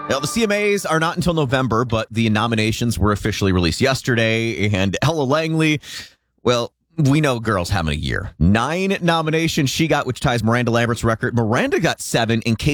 Well, the CMAs are not until November, but the nominations were officially released yesterday. And Ella Langley, well, we know girls having a year. 9 nominations she got, which ties Miranda Lambert's record. Miranda got 7, and